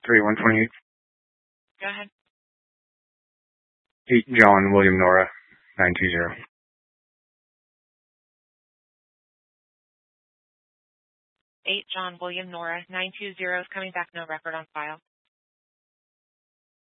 3128. Go ahead. 8 John William Nora 920. 8 John William Nora 920 is coming back. No record on file.